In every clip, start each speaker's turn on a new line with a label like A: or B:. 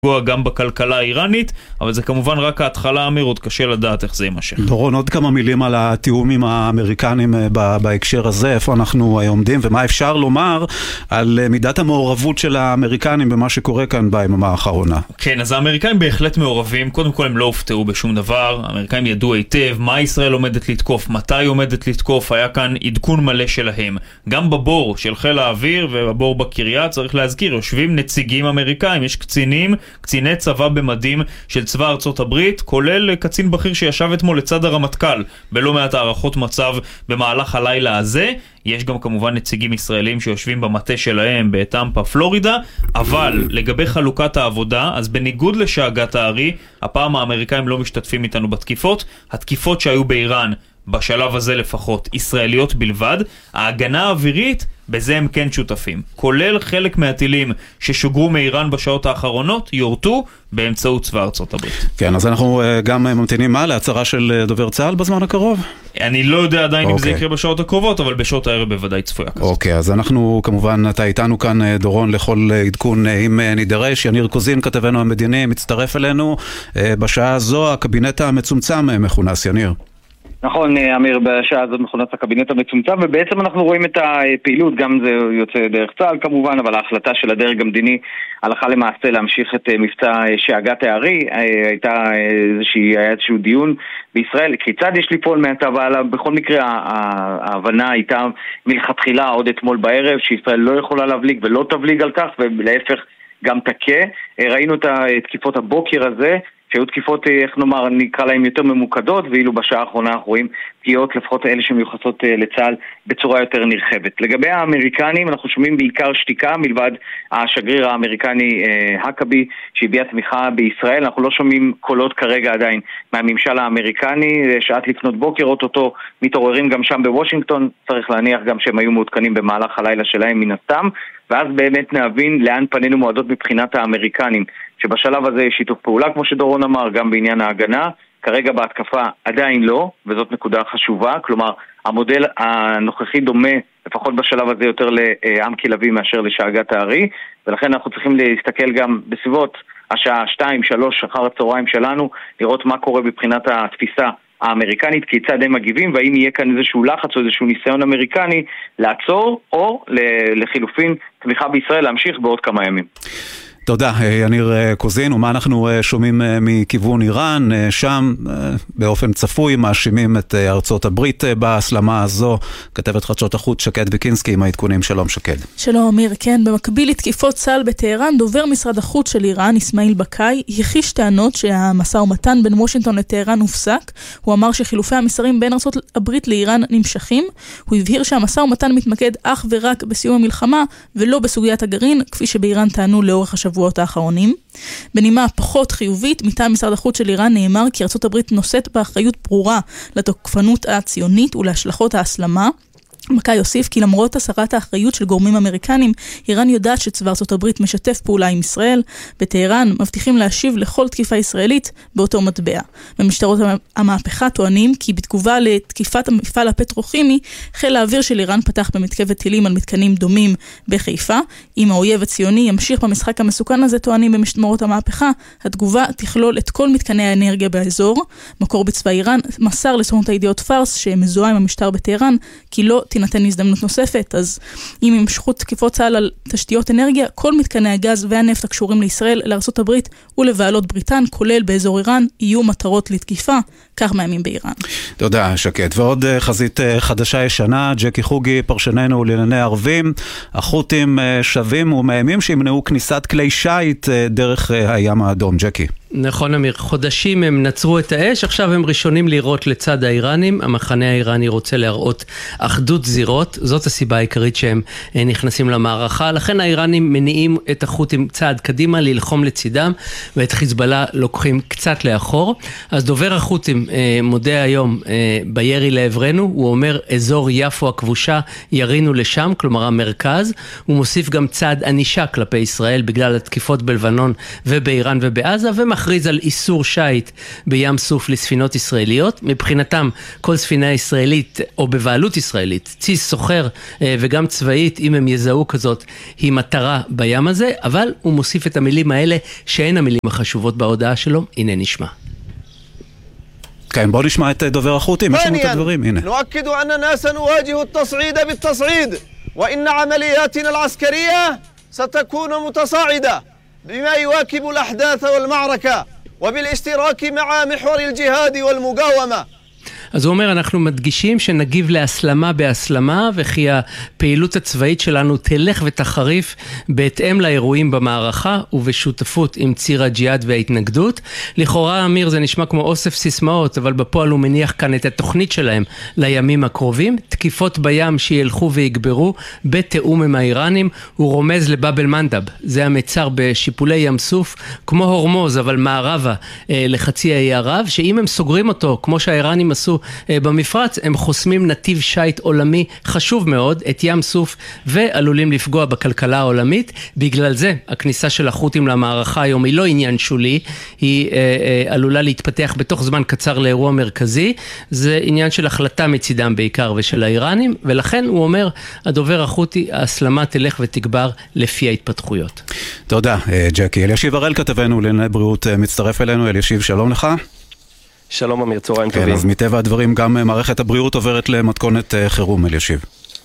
A: גם בכלכלה האיראנית, אבל זה כמובן רק ההתחלה, אמיר, עוד קשה לדעת איך זה יימשך.
B: דורון, עוד כמה מילים על התיאום עם האמריקנים בהקשר הזה, איפה אנחנו עומדים, ומה אפשר לומר על מידת המעורבות של האמריקנים במה שקורה כאן ביממה האחרונה.
A: כן, אז האמריקאים בהחלט מעורבים, קודם כל הם לא הופתעו בשום דבר, האמריקאים ידעו היטב מה ישראל עומדת לתקוף, מתי עומדת לתקוף, היה כאן עדכון מלא שלהם. גם בבור של חיל האוויר ובבור בקריה, צריך להזכיר, יושבים נציגים אמריקאים, יש קציני צבא במדים של צבא ארצות הברית, כולל קצין בכיר שישב אתמול לצד הרמטכ"ל בלא מעט הערכות מצב במהלך הלילה הזה. יש גם כמובן נציגים ישראלים שיושבים במטה שלהם בטמפה, פלורידה, אבל לגבי חלוקת העבודה, אז בניגוד לשאגת הארי, הפעם האמריקאים לא משתתפים איתנו בתקיפות. התקיפות שהיו באיראן, בשלב הזה לפחות, ישראליות בלבד. ההגנה האווירית, בזה הם כן שותפים. כולל חלק מהטילים ששוגרו מאיראן בשעות האחרונות, יורטו באמצעות צבא ארצות הברית.
B: כן, אז אנחנו גם ממתינים להצהרה של דובר צה"ל בזמן הקרוב?
A: אני לא יודע עדיין אם זה יקרה בשעות הקרובות, אבל בשעות הערב בוודאי צפויה כזאת.
B: אוקיי, אז אנחנו כמובן, אתה איתנו כאן דורון לכל עדכון אם נידרש. יניר קוזין, כתבנו המדיני, מצטרף אלינו. בשעה הזו הקבינט המצומצם מכונס, יניר.
C: נכון, אמיר, בשעה הזאת מכונס הקבינט המצומצם, ובעצם אנחנו רואים את הפעילות, גם זה יוצא דרך צה"ל כמובן, אבל ההחלטה של הדרג המדיני הלכה למעשה להמשיך את מבצע שאגת הארי. היה איזשהו דיון בישראל, כיצד יש לפעול מעתה והלאה. בכל מקרה ההבנה הייתה מלכתחילה עוד אתמול בערב שישראל לא יכולה להבליג ולא תבליג על כך, ולהפך גם תקה. ראינו את תקיפות הבוקר הזה, שהיו תקיפות, איך נאמר, נקרא להם יותר ממוקדות, ואילו בשעה האחרונה אנחנו רואים פגיעות, לפחות אלה שמיוחסות לצה"ל, בצורה יותר נרחבת. לגבי האמריקנים, אנחנו שומעים בעיקר שתיקה, מלבד השגריר האמריקני הקבי, שהביע תמיכה בישראל. אנחנו לא שומעים קולות כרגע עדיין מהממשל האמריקני. שעת לפנות בוקר, אותו מתעוררים גם שם בוושינגטון, צריך להניח גם שהם היו מעודכנים במהלך הלילה שלהם מן הסתם, ואז באמת נבין לאן פנינו מועדות מבחינת האמריקנים, שבשלב הזה יש שיתוף פעולה, כמו שדורון אמר, גם בעניין ההגנה. כרגע בהתקפה עדיין לא, וזאת נקודה חשובה. כלומר, המודל הנוכחי דומה, לפחות בשלב הזה, יותר לעם כלבי מאשר לשאגת הארי, ולכן אנחנו צריכים להסתכל גם בסביבות השעה 2-3 אחר הצהריים שלנו, לראות מה קורה מבחינת התפיסה האמריקנית, כיצד הם מגיבים, והאם יהיה כאן איזשהו לחץ או איזשהו ניסיון אמריקני לעצור, או לחילופין תמיכה בישראל להמשיך בעוד כמה ימים.
B: תודה, יניר קוזין. ומה אנחנו שומעים מכיוון איראן? שם באופן צפוי מאשימים את ארצות הברית בהסלמה הזו. כתבת חדשות החוץ שקד ביקינסקי עם העדכונים. שלום שקד.
D: שלום אמיר, כן. במקביל לתקיפות צה"ל בטהרן, דובר משרד החוץ של איראן, אסמאעיל בקאי, הכחיש טענות שהמשא ומתן בין וושינגטון לטהרן הופסק. הוא אמר שחילופי המסרים בין ארצות הברית לאיראן נמשכים. הוא הבהיר שהמשא ומתן מתמקד אך ורק בסיום המלחמה ולא בסוגיית הגרעין, כפי שבאיראן טענו לאורך השבועות האחרונים. בנימה פחות חיובית, מטעם משרד החוץ של איראן נאמר כי ארצות הברית נושאת באחריות ברורה לתוקפנות הציונית ולהשלכות ההסלמה. בקאי יוסיף כי למרות הסרת האחריות של גורמים אמריקנים, איראן יודעת שצבא ארצות הברית משתף פעולה עם ישראל. בטהרן מבטיחים להשיב לכל תקיפה ישראלית באותו מטבע. במשטרות המהפכה טוענים כי בתגובה לתקיפת המפעל הפטרוכימי, חיל האוויר של איראן פתח במתקפת טילים על מתקנים דומים בחיפה. אם האויב הציוני ימשיך במשחק המסוכן הזה, טוענים במשטרות המהפכה, התגובה תכלול את כל מתקני האנרגיה באזור. מקור בצבא איראן מסר לסוכנות הידיעות פארס שמזוהה עם המשטר בטהרן, כי לא תינתן הזדמנות נוספת. אז אם ימשכו תקיפות צה"ל על תשתיות אנרגיה, כל מתקני הגז והנפט הקשורים לישראל, לארצות הברית ולבעלות בריטן, כולל באזור איראן, יהיו מטרות לתקיפה, כך מאיימים באיראן.
B: תודה שקד. ועוד חזית חדשה ישנה, ג'קי חוגי, פרשננו לענייני ערבים. החות'ים שווים ומאיימים שימנעו כניסת כלי שיט דרך הים האדום. ג'קי.
E: נכון אמיר, חודשים הם נצרו את האש, עכשיו הם ראשונים לראות לצד האיראנים. המחנה האיראני רוצה להראות אחדות זירות, זאת הסיבה העיקרית שהם נכנסים למערכה, לכן האיראנים מניעים את החות'ים צעד קדימה ללחום לצידם, ואת חיזבאללה לוקחים קצת לאחור. אז דובר החות'ים מודה היום בירי לעברנו, הוא אומר אזור יפו הכבושה ירינו לשם, כלומר המרכז. הוא מוסיף גם צעד ענישה כלפי ישראל בגלל התקיפות בלבנון ובאיראן ובעזה, ומחנה להכריז על איסור שייט בים סוף לספינות ישראליות. מבחינתם כל ספינה ישראלית או בבעלות ישראלית, צי סוחר וגם צבאית, אם הם יזהו כזאת, היא מטרה בים הזה, אבל הוא מוסיף את המילים האלה שהן המילים החשובות בהודעה שלו. הנה נשמע.
B: כן, בוא נשמע את דובר החות'ים, יש לנו את הדברים, הנה.
F: نؤكد أننا سنواجه التصعيد بالتصعيد وإن عملياتنا العسكرية ستكون متصاعدة بما يواكب الأحداث والمعركة وبالاشتراك مع محور الجهاد والمقاومة.
E: אז הוא אומר, אנחנו מדגישים שנגיב להסלמה בהסלמה, וכי הפעילות הצבאית שלנו תלך ותחריף בהתאם לאירועים במערכה ובשותפות עם ציר הג'יהאד וההתנגדות. לכאורה, אמיר, זה נשמע כמו אוסף סיסמאות, אבל בפועל הוא מניח כאן את התוכנית שלהם לימים הקרובים. תקיפות בים שילכו ויגברו בתאום עם האיראנים. הוא רומז לבאבל מנדב, זה המצר בשיפולי ים סוף, כמו הורמוז, אבל מערבה לחצי האי ערב, שאם הם סוגרים אותו, כמו שהאיראנים עשו במפרץ, הם חוסמים נתיב שייט עולמי חשוב מאוד, את ים סוף, ועלולים לפגוע בכלכלה העולמית. בגלל זה הכניסה של החות'ים למערכה היום היא לא עניין שולי, היא עלולה להתפתח בתוך זמן קצר לאירוע מרכזי. זה עניין של החלטה מצידם בעיקר ושל האיראנים, ולכן הוא אומר, הדובר החות'י, ההסלמה תלך ותגבר לפי ההתפתחויות.
B: תודה, ג'קי. אלישיב הראל כתבנו לענייני בריאות מצטרף אלינו. אלישיב, שלום לך.
F: שלום אמיר, צהריים טובים.
B: כן, אז מטבע הדברים גם מערכת הבריאות עוברת למתכונת חירום, אלישיב.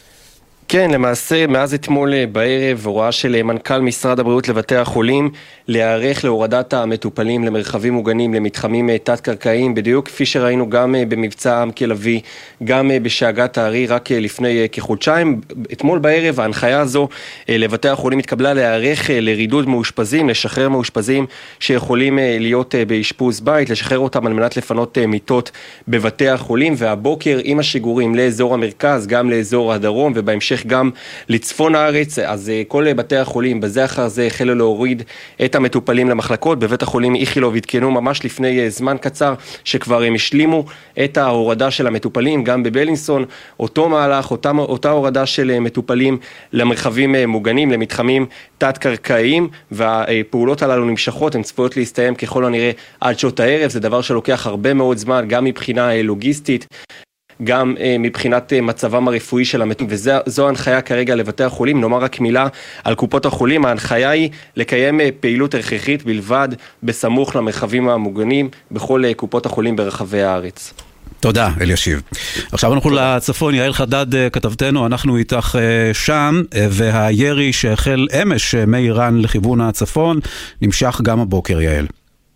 F: כן, למעשה, מאז אתמול בערב, הוראה של מנכ"ל משרד הבריאות לבתי החולים, להיערך להורדת המטופלים למרחבים מוגנים, למתחמים תת-קרקעיים, בדיוק כפי שראינו גם במבצע עם כלבי, גם בשאגת הארי, רק לפני כחודשיים. אתמול בערב, ההנחיה הזו לבתי החולים התקבלה להיערך לרידוד מאושפזים, לשחרר מאושפזים שיכולים להיות באשפוז בית, לשחרר אותם על מנת לפנות מיטות בבתי החולים, והבוקר עם השיגורים לאזור המרכז, גם לאזור הדרום, ובהמשך גם לצפון הארץ, אז כל בתי החולים בזה אחר זה החלו להוריד את המטופלים למחלקות. בבית החולים איכילוב התקנו ממש לפני זמן קצר שכבר הם השלימו את ההורדה של המטופלים, גם בבלינסון, אותו מהלך, אותה הורדה של מטופלים למרחבים מוגנים, למתחמים תת-קרקעיים, והפעולות הללו נמשכות, הן צפויות להסתיים ככל הנראה עד שעות הערב. זה דבר שלוקח הרבה מאוד זמן, גם מבחינה לוגיסטית, גם מבחינת מצבם הרפואי של המטופלים, וזו ההנחיה כרגע לבתי החולים. נאמר רק מילה על קופות החולים. ההנחיה היא לקיים פעילות הכרחית בלבד בסמוך למרחבים המוגנים בכל קופות החולים ברחבי הארץ.
B: תודה, אלישיב. עכשיו אנחנו לצפון. יעל חדד כתבתנו, אנחנו איתך שם, והירי שהחל אמש מאיראן לכיוון הצפון נמשך גם הבוקר, יעל.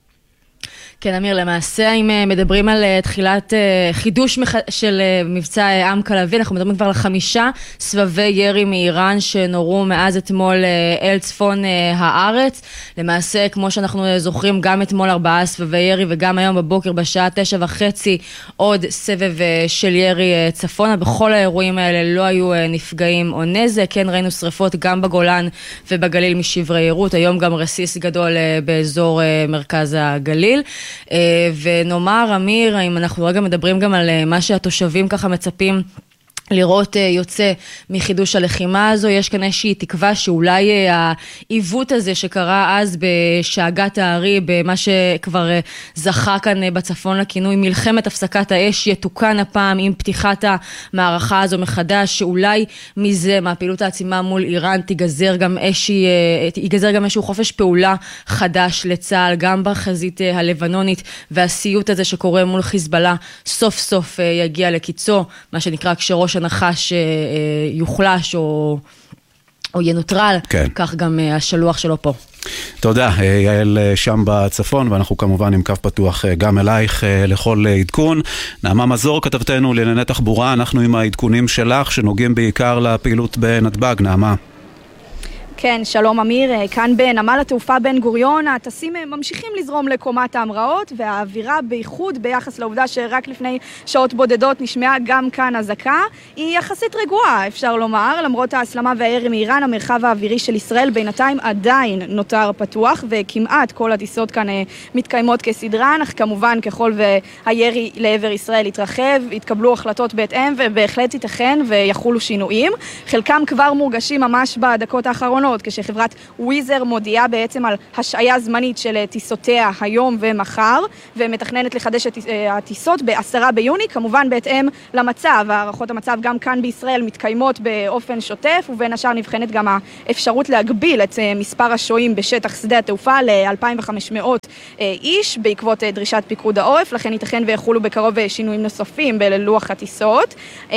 G: כן, אמיר, למעשה, אם מדברים על תחילת חידוש של מבצע עם כלבי, אנחנו מדברים כבר על 5 סבבי ירי מאיראן שנורו מאז אתמול אל צפון הארץ. למעשה, כמו שאנחנו זוכרים, גם אתמול 4 סבבי ירי, וגם היום בבוקר בשעה 9:30 עוד סבב של ירי צפונה. בכל האירועים האלה לא היו נפגעים או נזק. כן, ראינו שריפות גם בגולן ובגליל משברי יירוט. היום גם רסיס גדול באזור מרכז הגליל. ונאמר, אמיר, אם אנחנו רגע מדברים גם על מה שהתושבים ככה מצפים לראות יוצא מחידוש הלחימה הזו, יש כאן איזושהי תקווה שאולי העיוות הזה שקרה אז בשאגת הארי, במה שכבר זכה כאן בצפון לכינוי מלחמת הפסקת האש, יתוקן הפעם עם פתיחת המערכה הזו מחדש, שאולי מזה, מהפעילות העצימה מול איראן, ייגזר גם איזשהו חופש פעולה חדש לצה"ל, גם בחזית הלבנונית, והסיוט הזה שקורה מול חיזבאללה סוף סוף יגיע לקיצו, מה שנקרא כשראש הנחש יוחלש או ינוטרל, כן. כך גם השלוח שלו פה.
B: תודה, יעל שם בצפון, ואנחנו כמובן עם קו פתוח גם אלייך לכל עדכון. נעמה מזור כתבתנו לענייני תחבורה, אנחנו עם העדכונים שלך שנוגעים בעיקר לפעילות בנתב"ג. נעמה.
H: כן, שלום אמיר, כאן בנמל התעופה בן גוריון, הטסים ממשיכים לזרום לקומת ההמראות, והאווירה בייחוד ביחס לעובדה שרק לפני שעות בודדות נשמעה גם כאן אזעקה, היא יחסית רגועה, אפשר לומר, למרות ההסלמה והירי מאיראן, המרחב האווירי של ישראל בינתיים עדיין נותר פתוח, וכמעט כל הטיסות כאן מתקיימות כסדרן, אך כמובן ככל והירי לעבר ישראל יתרחב, יתקבלו החלטות בהתאם, ובהחלט ייתכן ויחולו שינויים. חלקם כבר מורגשים ממש בדקות האחרונות, מאוד, כשחברת וויזר מודיעה בעצם על השעיה זמנית של טיסותיה היום ומחר, ומתכננת לחדש את הטיסות ב10 ביוני, כמובן בהתאם למצב. הערכות המצב גם כאן בישראל מתקיימות באופן שוטף, ובין השאר נבחנת גם האפשרות להגביל את מספר השוהים בשטח שדה התעופה ל-2,500 איש, בעקבות דרישת פיקוד העורף, לכן ייתכן ויחולו בקרוב שינויים נוספים בלוח הטיסות.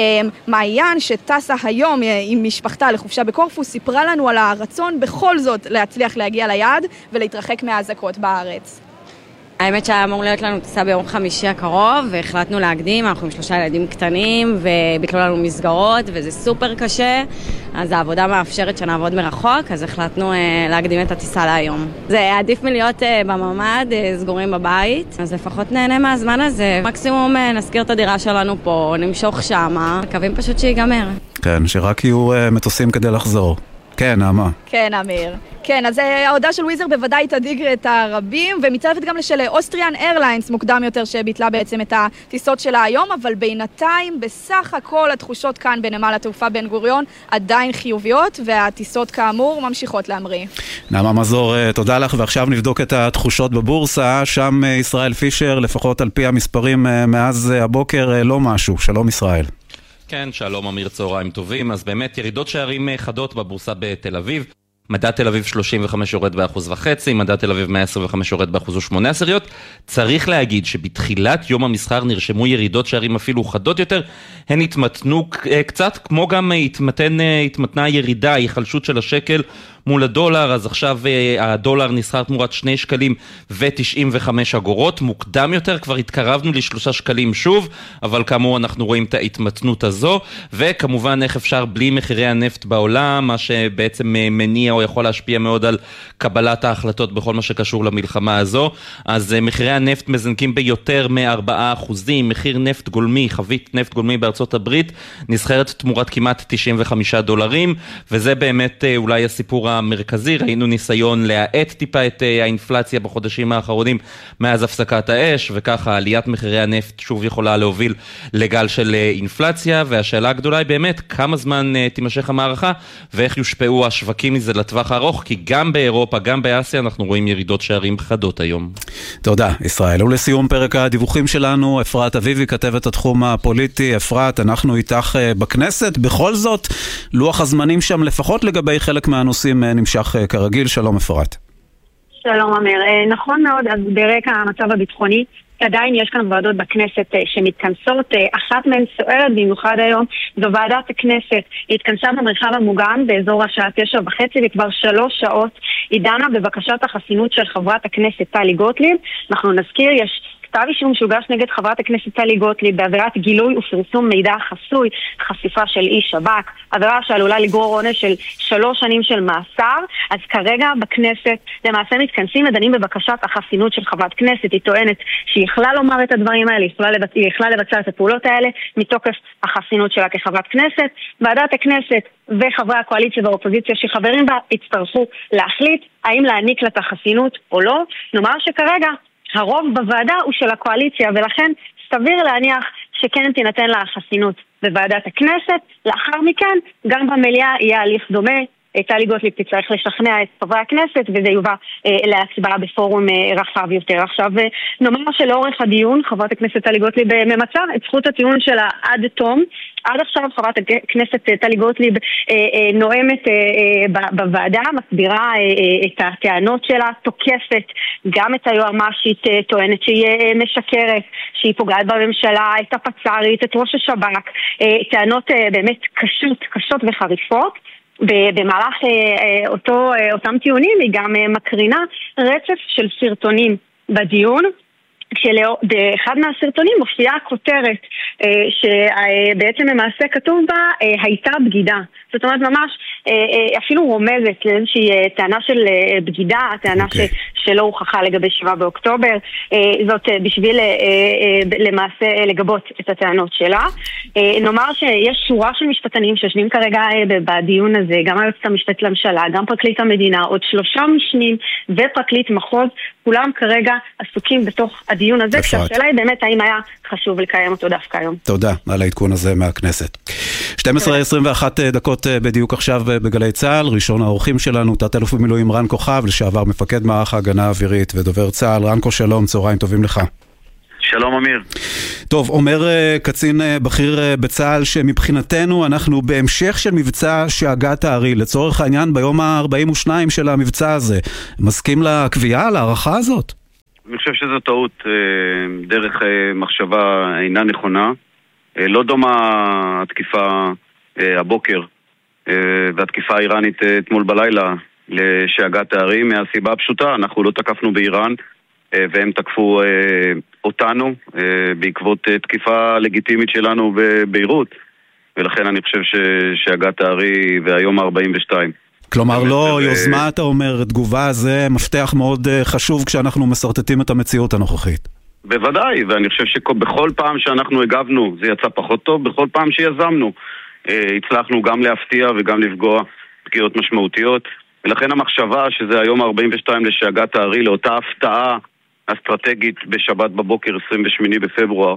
H: מעיין, שטסה היום עם משפחתה לחופשה בקורפו, סיפרה לנו על הרצון בכל זאת להצליח להגיע ליעד ולהתרחק מהאזעקות בארץ.
G: האמת שהיה אמור להיות לנו טיסה ביום חמישי הקרוב, והחלטנו להקדים, אנחנו עם 3 ילדים קטנים, וביקלו לנו מסגרות, וזה סופר קשה, אז העבודה מאפשרת שנעבוד מרחוק, אז החלטנו להקדים את הטיסה להיום. זה עדיף מלהיות בממד, סגורים בבית, אז לפחות נהנה מהזמן הזה. מקסימום נזכיר את הדירה שלנו פה, נמשוך שמה, מקווים פשוט שיגמר.
B: כן, שרק יהיו מטוסים כדי לחזור. כן, נעמה.
H: כן, אמיר. כן, אז ההודעה של וויזר בוודאי תדיג את הרבים, ומצטרפת גם לשל אוסטריאן איירליינס מוקדם יותר שביטלה בעצם את הטיסות שלה היום, אבל בינתיים בסך הכל התחושות כאן בנמל התעופה בן גוריון עדיין חיוביות, והטיסות כאמור ממשיכות להמריא.
B: נעמה מזור, תודה לך, ועכשיו נבדוק את התחושות בבורסה. שם ישראל פישר, לפחות על פי המספרים מאז הבוקר, לא משהו. שלום ישראל.
I: כן, שלום אמיר, צהריים טובים. אז באמת ירידות שערים חדות בבורסה בתל אביב. מדד תל אביב 35 יורד ב1.5%, מדד תל אביב 125 יורד ב1.8%. צריך להגיד שבתחילת יום המסחר נרשמו ירידות שערים אפילו חדות יותר, הן התמתנו קצת, כמו גם התמתנה ירידה, היחלשות של השקל מול הדולר. אז עכשיו הדולר נסחר תמורת 2 שקלים ו95 אגורות, מוקדם יותר כבר התקרבנו ל3 שקלים שוב, אבל כאמור אנחנו רואים את ההתמתנות הזו, וכמובן איך אפשר בלי מחירי הנפט בעולם, מה שבעצם מניע או יכול להשפיע מאוד על קבלת ההחלטות בכל מה שקשור למלחמה הזו. אז מחירי הנפט מזנקים ביותר מ4%, מחיר נפט גולמי, חבית נפט גולמי בארצות הברית, נסחרת תמורת כמעט $95, וזה באמת אולי הסיפור המרכזי. ראינו ניסיון להאט טיפה את האינפלציה בחודשים האחרונים מאז הפסקת האש, וככה עליית מחירי הנפט שוב יכולה להוביל לגל של אינפלציה, והשאלה הגדולה היא באמת כמה זמן תימשך המערכה ואיך יושפעו השווקים מזה לטווח הארוך, כי גם באירופה, גם באסיה אנחנו רואים ירידות שערים חדות היום.
B: תודה ישראל. ולסיום פרק הדיווחים שלנו, אפרת אביבי, כתבת התחום הפוליטי. אפרת, אנחנו איתך בכנסת, בכל זאת לוח הזמנים שם לפחות לגבי חלק מהנושאים נמשך כרגיל. שלום אפרת.
J: שלום אמיר. נכון מאוד, אז ברקע המצב הביטחוני עדיין יש כאן ועדות בכנסת שמתכנסות, אחת מהן סוערת במיוחד היום, זו ועדת הכנסת. היא התכנסה במרחב המוגן באזור השעה 9:30, וכבר 3 שעות היא דנה בבקשת החסינות של חברת הכנסת טלי גוטליב. אנחנו נזכיר, יש כתב אישום שהוגש נגד חברת הכנסת טלי גוטליב בעבירת גילוי ופרסום מידע חסוי, חשיפה של איש שב"כ, עבירה שעלולה לגרור עונש של 3 שנים של מאסר. אז כרגע בכנסת למעשה מתכנסים ודנים בבקשת החסינות של חברת כנסת. היא טוענת שהיא יכלה לומר את הדברים האלה, היא יכלה לבצע את הפעולות האלה מתוקף החסינות שלה כחברת כנסת. ועדת הכנסת וחברי הקואליציה והאופוזיציה שחברים בה יצטרכו להחליט האם להעניק לה את החסינות או לא. נאמר שכרגע הרוב בוועדה הוא של הקואליציה, ולכן סביר להניח שכן תינתן לה החסינות בוועדת הכנסת. לאחר מכן, גם במליאה יהיה הליך דומה. טלי גוטליב תצטרך לשכנע את חברי הכנסת, וזה יובא להצבעה בפורום רחב יותר. עכשיו, נאמר שלאורך הדיון, חברת הכנסת טלי גוטליב ממצה את זכות הטיעון שלה עד תום. עד עכשיו חברת הכנסת טלי גוטליב נואמת בוועדה, מסבירה את הטענות שלה, תוקפת גם את היועמ"שית, טוענת שהיא משקרת, שהיא פוגעת בממשלה, את הפצ"רית, את ראש השב"כ, טענות באמת קשות וחריפות. במהלך אותם טיעונים היא גם מקרינה רצף של סרטונים בדיון, כשבאחד מהסרטונים מופיעה כותרת שבעצם למעשה כתוב בה הייתה בגידה. זאת אומרת ממש אפילו רומזת לאיזושהי טענה של בגידה, טענה שלא הוכחה לגבי 7 באוקטובר. זאת בשביל למעשה לגבות את הטענות שלה. נאמר שיש שורה של משפטנים שיושבים כרגע בדיון הזה, גם היועצת המשפטית לממשלה, גם פרקליט המדינה, עוד 3 משנים ופרקליט מחוז, כולם כרגע עסוקים בתוך הדיון הזה, כשהשאלה היא באמת האם היה חשוב לקיים אותו דווקא היום.
B: תודה על העדכון הזה מהכנסת. 12:21 דקות בדיוק עכשיו בגלי צהל, ראשון האורחים שלנו, תת-אלוף במילואים רן כוכב, לשעבר מפקד מערך ההגנה האווירית ודובר צה"ל. רנקו, שלום, צהריים טובים לך.
K: שלום אמיר.
B: טוב, אומר קצין בכיר בצה"ל שמבחינתנו אנחנו בהמשך של מבצע שאגת הארי, לצורך העניין ביום ה-42 של המבצע הזה. מסכים לקביעה, להערכה הזאת?
K: אני חושב שזו טעות, דרך מחשבה אינה נכונה. לא דומה התקיפה הבוקר והתקיפה האיראנית אתמול בלילה לשאגת הארי, מהסיבה הפשוטה, אנחנו לא תקפנו באיראן והם תקפו אותנו בעקבות תקיפה לגיטימית שלנו בביירות, ולכן אני חושב ששאגת הארי והיום ה-42.
B: כלומר לא יוזמה, אתה אומר, תגובה זה מפתח מאוד חשוב כשאנחנו מסרטטים את המציאות הנוכחית.
K: בוודאי, ואני חושב שבכל פעם שאנחנו הגבנו זה יצא פחות טוב, בכל פעם שיזמנו הצלחנו גם להפתיע וגם לפגוע פגיעות משמעותיות, ולכן המחשבה שזה היום ה-42 לשאגת הארי, לאותה הפתעה אסטרטגית בשבת בבוקר 28 בפברואר,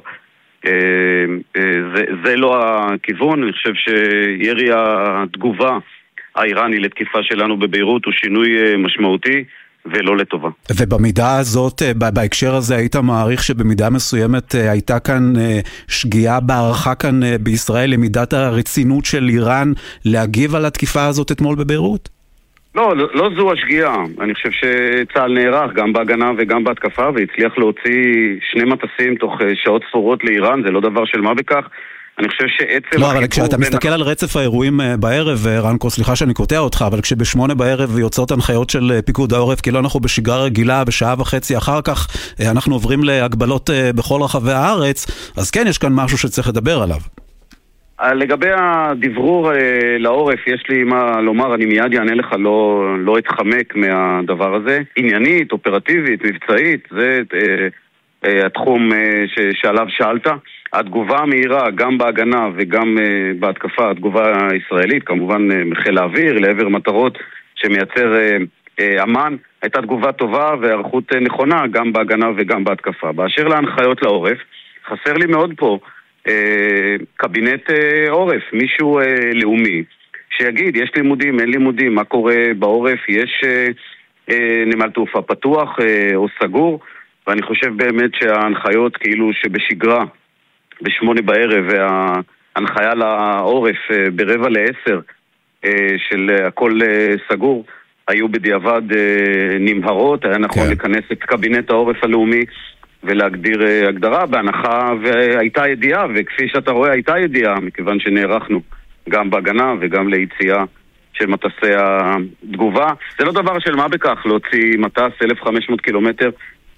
K: זה לא הכיוון. אני חושב שירי התגובה האיראני לתקיפה שלנו בביירות הוא שינוי משמעותי ולא לטובה.
B: ובמידה הזאת, בהקשר הזה, היית מעריך שבמידה מסוימת הייתה כאן שגיאה בהערכה כאן בישראל למידת הרצינות של איראן להגיב על התקיפה הזאת אתמול בביירות?
K: לא זו השגיאה. אני חושב שצה"ל נערך גם בהגנה וגם בהתקפה והצליח להוציא 2 מטסים תוך שעות ספורות לאיראן, זה לא דבר של מה בכך. אני חושב שעצם...
B: לא, אבל כשאתה מסתכל על רצף האירועים בערב, רנקו, סליחה שאני קוטע אותך, אבל כשב8 בערב יוצאות הנחיות של פיקוד העורף, כאילו אנחנו בשגרה רגילה, בשעה וחצי אחר כך, אנחנו עוברים להגבלות בכל רחבי הארץ, אז כן, יש כאן משהו שצריך לדבר עליו.
K: לגבי הדברור לעורף, יש לי מה לומר, אני מיד יענה לך, לא אתחמק מהדבר הזה. עניינית, אופרטיבית, מבצעית, זה התחום שעליו שאלת. התגובה המהירה, גם בהגנה וגם בהתקפה, התגובה הישראלית, כמובן מחיל האוויר, לעבר מטרות שמייצר אמן, הייתה תגובה טובה והערכות נכונה, גם בהגנה וגם בהתקפה. באשר להנחיות לעורף, חסר לי מאוד פה קבינט עורף, מישהו לאומי, שיגיד, יש לימודים, אין לימודים, מה קורה בעורף, יש נמל תעופה פתוח או סגור, ואני חושב באמת שההנחיות כאילו שבשגרה, 8 בערב, וההנחיה לעורף ב9:45 של הכל סגור, היו בדיעבד נמהרות. היה נכון לכנס את קבינט העורף הלאומי ולהגדיר הגדרה בהנחה, והייתה ידיעה, וכפי שאתה רואה הייתה ידיעה, מכיוון שנערכנו גם בהגנה וגם ליציאה של מטסי התגובה. זה לא דבר של מה בכך להוציא מטס 1,500 קילומטר,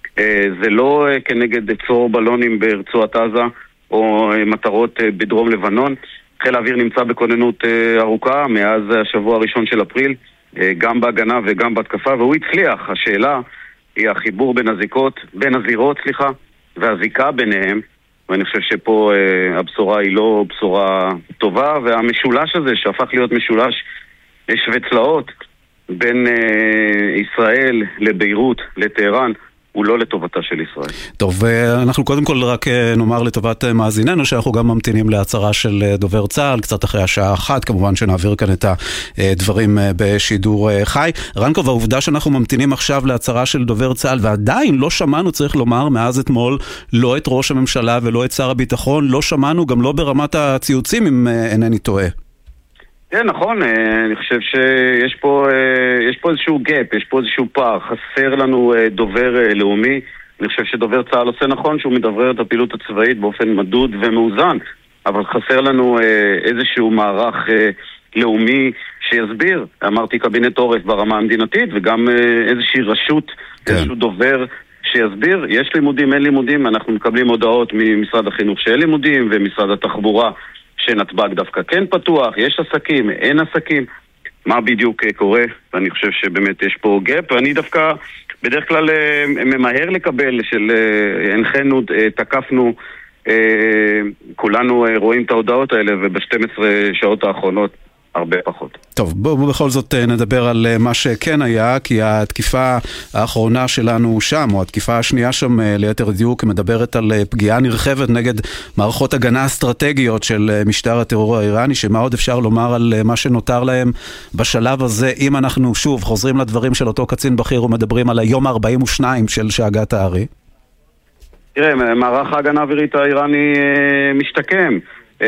K: זה לא כנגד צור בלונים ברצועת עזה או מטרות בדרום לבנון. חיל האוויר נמצא בכוננות ארוכה מאז השבוע הראשון של אפריל, גם בהגנה וגם בהתקפה, והוא הצליח. השאלה היא החיבור בין הזירות, והזיקה ביניהם, ואני חושב שפה הבשורה היא לא בשורה טובה, והמשולש הזה שהפך להיות משולש שווה צלעות בין ישראל לביירות, לטהרן, הוא לא לטובתה של ישראל.
B: טוב, אנחנו קודם כל רק נאמר לטובת מאזיננו שאנחנו גם ממתינים להצהרה של דובר צה"ל, קצת אחרי השעה 1, כמובן שנעביר כאן את הדברים בשידור חי. רנקו, והעובדה שאנחנו ממתינים עכשיו להצהרה של דובר צה"ל, ועדיין לא שמענו, צריך לומר, מאז אתמול, לא את ראש הממשלה ולא את שר הביטחון, לא שמענו גם לא ברמת הציוצים, אם אינני טועה.
K: כן, נכון, אני חושב שיש פה איזשהו גאפ, יש פה איזשהו פער, חסר לנו דובר לאומי. אני חושב שדובר צה"ל עושה נכון שהוא מדברר את הפעילות הצבאית באופן מדוד ומאוזן, אבל חסר לנו איזשהו מערך לאומי שיסביר. אמרתי קבינט עורף ברמה המדינתית, וגם איזושהי רשות, איזשהו דובר שיסביר. יש לימודים, אין לימודים, אנחנו מקבלים הודעות ממשרד החינוך שאין לימודים, ומשרד התחבורה שנתב"ג דווקא כן פתוח, יש עסקים, אין עסקים, מה בדיוק קורה, ואני חושב שבאמת יש פה גאפ, ואני דווקא בדרך כלל ממהר לקבל של הנחנו, תקפנו, כולנו רואים את ההודעות האלה, וב-12 שעות האחרונות הרבה פחות.
B: טוב, בואו בכל זאת נדבר על מה שכן היה, כי התקיפה האחרונה שלנו שם, או התקיפה השנייה שם ליתר דיוק, מדברת על פגיעה נרחבת נגד מערכות הגנה אסטרטגיות של משטר הטרור האיראני, שמה עוד אפשר לומר על מה שנותר להם בשלב הזה, אם אנחנו שוב חוזרים לדברים של אותו קצין בכיר ומדברים על היום ה-42 של שאגת הארי?
K: תראה, מערך ההגנה האווירית האיראני משתקם.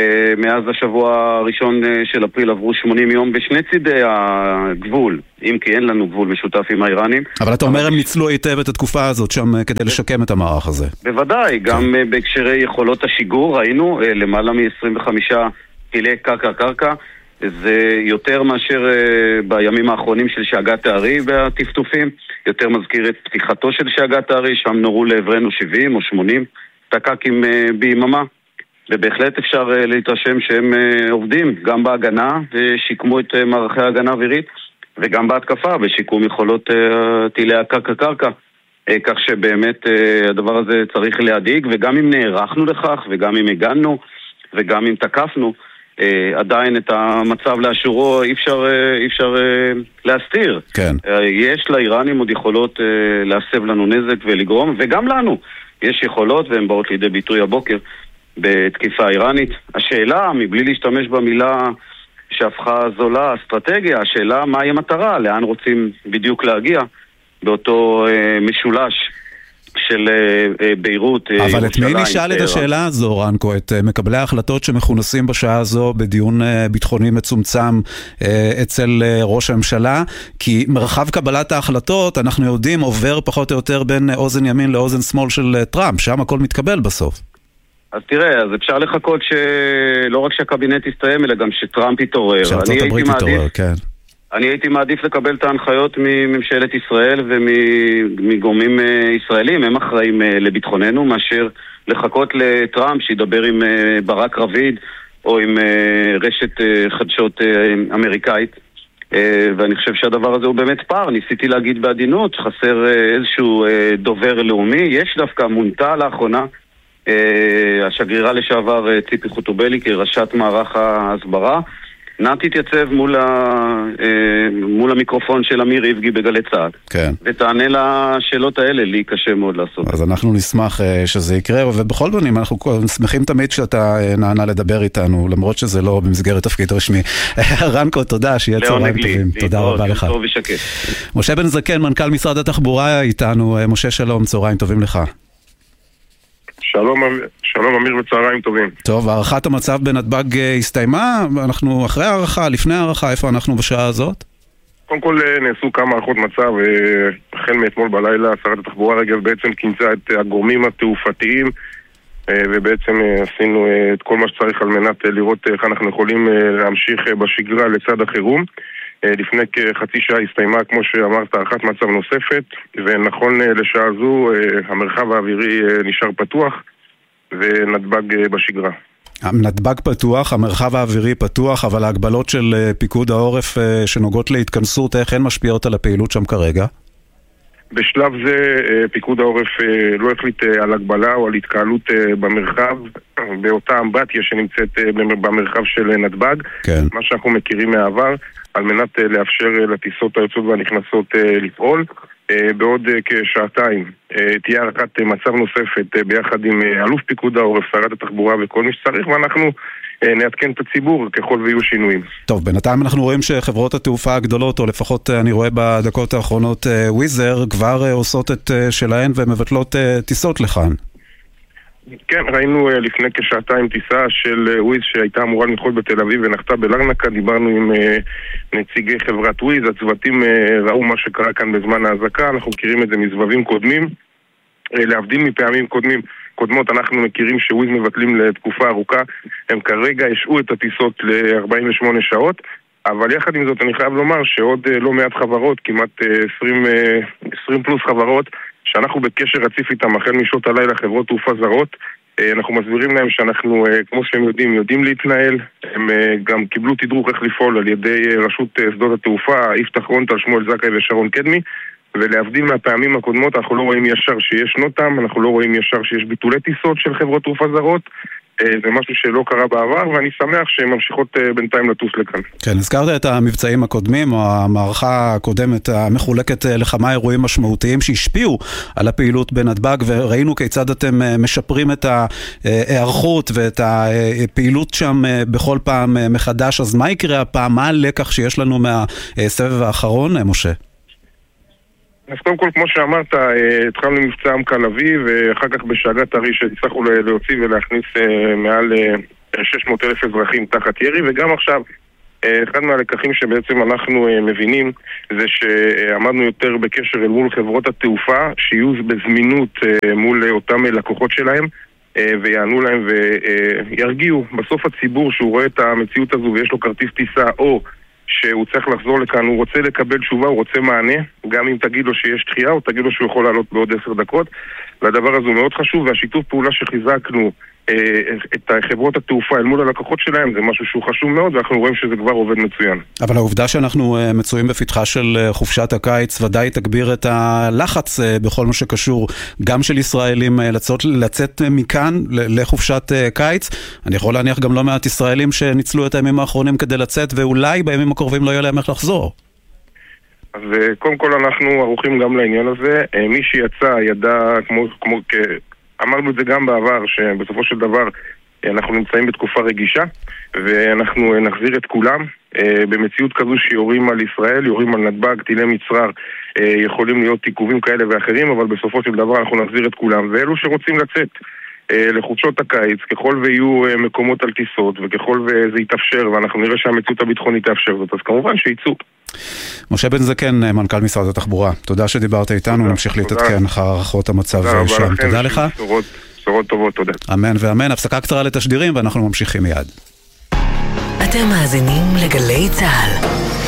K: מאז השבוע הראשון של אפריל עברו 80 יום בשני צידי הגבול, אם כי אין לנו גבול משותף עם האיראנים.
B: אבל אתה אומר הם ניצלו היטב את התקופה הזאת שם כדי לשקם את המערך הזה.
K: בוודאי, גם בהקשרי יכולות השיגור ראינו למעלה מ-25 טילי קרקע. זה יותר מאשר בימים האחרונים של שאגת הארי והטפטופים, יותר מזכיר את פתיחתו של שאגת הארי, שם נורו לעברנו 70 או 80 תקקים ביממה. ובהחלט אפשר להתרשם שהם עובדים גם בהגנה ושיקמו את מערכי ההגנה האווירית וגם בהתקפה ושיקום יכולות טילי הקרקע, כך שבאמת הדבר הזה צריך להדאיג, וגם אם נערכנו לכך וגם אם הגענו וגם אם תקפנו, עדיין את המצב לאשורו אי אפשר להסתיר.
B: כן.
K: יש לאיראנים עוד יכולות להסב לנו נזק ולגרום, וגם לנו יש יכולות והן באות לידי ביטוי הבוקר בתקיפה איראנית. השאלה, מבלי להשתמש במילה שהפכה זולה, אסטרטגיה, השאלה מהי המטרה, לאן רוצים בדיוק להגיע באותו משולש של ביירות,
B: אבל את מי נשאל את השאלה הזו, רנקו? את מקבלי ההחלטות שמכונסים בשעה הזו בדיון ביטחוני מצומצם אצל ראש הממשלה? כי מרחב קבלת ההחלטות, אנחנו יודעים, עובר פחות או יותר בין אוזן ימין לאוזן שמאל של טראמפ, שם הכל מתקבל בסוף.
K: אז תראה, אז אפשר לחכות שלא רק שהקבינט יסתיים, אלא גם שטראמפ יתעורר.
B: שארצות הברית יתעורר, כן.
K: אני הייתי מעדיף לקבל את ההנחיות מממשלת ישראל ומגורמים ישראלים, הם אחראים לביטחוננו, מאשר לחכות לטראמפ שידבר עם ברק רביד או עם רשת חדשות אמריקאית. ואני חושב שהדבר הזה הוא באמת פער. ניסיתי להגיד בעדינות, חסר איזשהו דובר לאומי. יש דווקא מונתה לאחרונה השגרירה לשעבר ציפי חוטובלי כראשת מערך ההסברה. נא תתייצב מול המיקרופון של אמיר איבגי בגלי צה"ל.
B: כן.
K: ותענה לשאלות האלה, לי קשה מאוד לעשות.
B: אז אנחנו נשמח שזה יקרה, ובכל פנים אנחנו שמחים תמיד שאתה נענה לדבר איתנו, למרות שזה לא במסגרת תפקיד רשמי. רנקו, תודה, שיהיה צהריים טובים. תודה רבה לך.
K: טוב ושקט.
B: משה בן זקן, מנכ"ל משרד התחבורה איתנו. משה, שלום, צהריים טובים לך.
L: שלום אמיר וצהריים טובים.
B: טוב, הערכת המצב בנתב"ג הסתיימה? אנחנו אחרי הערכה, לפני הערכה, איפה אנחנו בשעה הזאת?
L: קודם כל נעשו כמה הערכות מצב, החל מאתמול בלילה שרת התחבורה רגב בעצם כינסה את הגורמים התעופתיים, ובעצם עשינו את כל מה שצריך על מנת לראות איך אנחנו יכולים להמשיך בשגרה לצד החירום. לפני כחצי שעה הסתיימה, כמו שאמרת, הערכת מצב נוספת, ונכון לשעה זו המרחב האווירי נשאר פתוח ונתב"ג בשגרה.
B: נתב"ג פתוח, המרחב האווירי פתוח, אבל ההגבלות של פיקוד העורף שנוגעות להתכנסות, איך הן משפיעות על הפעילות שם כרגע?
L: בשלב זה פיקוד העורף לא החליט על הגבלה או על התקהלות במרחב, באותה אמבטיה שנמצאת במרחב של נתב"ג,
B: כן.
L: מה שאנחנו מכירים מהעבר, על מנת לאפשר לטיסות היוצאות והנכנסות לפעול. בעוד כשעתיים תהיה הערכת מצב נוספת ביחד עם אלוף פיקוד העורף, שרת התחבורה וכל מי שצריך, ואנחנו נעדכן את הציבור ככל ויהיו שינויים.
B: טוב, בינתיים אנחנו רואים שחברות התעופה הגדולות, או לפחות אני רואה בדקות האחרונות וויזר, כבר עושות את שלהן ומבטלות טיסות לכאן.
L: כן, ראינו לפני כשעתיים טיסה של וויז שהייתה אמורה לנחות בתל אביב ונחתה בלרנקה, דיברנו עם נציגי חברת וויז, הצוותים ראו מה שקרה כאן בזמן ההזקה, אנחנו מכירים את זה מסבבים קודמים, להבדיל מפעמים קודמות אנחנו מכירים שוויז מבטלים לתקופה ארוכה, הם כרגע השעו את הטיסות ל-48 שעות, אבל יחד עם זאת אני חייב לומר שעוד לא מעט חברות, כמעט 20 פלוס חברות, שאנחנו בקשר רציף איתם החל משעות הלילה, חברות תעופה זרות, אנחנו מסבירים להם שאנחנו, כמו שהם יודעים להתנהל, הם גם קיבלו תדרוך איך לפעול על ידי רשות שדות התעופה, יפתח רונטל, שמואל זכאי ושרון קדמי, ולהבדיל מהפעמים הקודמות אנחנו לא רואים ישר שיש נותם, אנחנו לא רואים ישר שיש ביטולי טיסות של חברות תעופה זרות, זה משהו שלא קרה בעבר, ואני שמח שהן ממשיכות בינתיים לטוס לכאן.
B: כן, הזכרת את המבצעים הקודמים, או המערכה הקודמת המחולקת לכמה אירועים משמעותיים שהשפיעו על הפעילות בנתב"ג, וראינו כיצד אתם משפרים את ההיערכות ואת הפעילות שם בכל פעם מחדש. אז מה יקרה הפעם? מה הלקח שיש לנו מהסבב האחרון, משה?
L: אז קודם כל, כמו שאמרת, התחלנו מבצע עמק הלוי, ואחר כך בשאגת הרי שהצלחנו להוציא ולהכניס מעל 600,000 אזרחים תחת ירי, וגם עכשיו, אחד מהלקחים שבעצם אנחנו מבינים זה שעמדנו יותר בקשר אל מול חברות התעופה, שיהיו בזמינות מול אותם לקוחות שלהם, ויענו להם וירגיעו. בסוף הציבור שהוא רואה את המציאות הזו ויש לו כרטיס טיסה או שהוא צריך לחזור לכאן, הוא רוצה לקבל תשובה, הוא רוצה מענה, גם אם תגיד לו שיש דחייה או תגיד לו שהוא יכול לעלות בעוד 10 דקות. והדבר הזה הוא מאוד חשוב, והשיתוף פעולה שחיזקנו את חברות התעופה אל מול הלקוחות שלהם זה משהו שהוא חשוב מאוד, ואנחנו רואים שזה כבר עובד מצוין.
B: אבל העובדה שאנחנו מצויים בפתחה של חופשת הקיץ ודאי תגביר את הלחץ בכל מה שקשור גם של ישראלים לצאת מכאן לחופשת קיץ. אני יכול להניח גם לא מעט ישראלים שניצלו את הימים האחרונים כדי לצאת, ואולי בימים הקרובים לא יהיה להם איך לחזור.
L: אז קודם כל אנחנו ערוכים גם לעניין הזה. מי שיצא ידע, כמו אמרנו את זה גם בעבר, שבסופו של דבר אנחנו נמצאים בתקופה רגישה, ואנחנו נחזיר את כולם. במציאות כזו שיורים על ישראל, יורים על נתב"ג, טילי מצרר, יכולים להיות עיכובים כאלה ואחרים, אבל בסופו של דבר אנחנו נחזיר את כולם. ואלו שרוצים לצאת לחופשות הקיץ, ככל ויהיו מקומות על טיסות, וככל וזה יתאפשר, ואנחנו נראה שהמציאות הביטחונית תאפשר זאת, אז כמובן שיצאו.
B: משה בן זקן, מנכ"ל משרד התחבורה, תודה שדיברת איתנו, נמשיך להתעדכן אחר הערכות המצב שם. תודה לך.
L: בשורות טובות, תודה.
B: אמן ואמן. הפסקה קצרה לתשדירים ואנחנו ממשיכים מיד.
M: אתם מאזינים לגלי צהל.